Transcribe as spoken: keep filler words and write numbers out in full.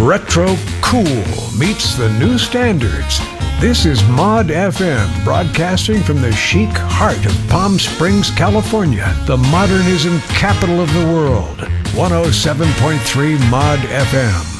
retro cool meets the new standards. This is Mod F M, broadcasting from the chic heart of Palm Springs, California, the modernism capital of the world. one oh seven point three Mod F M.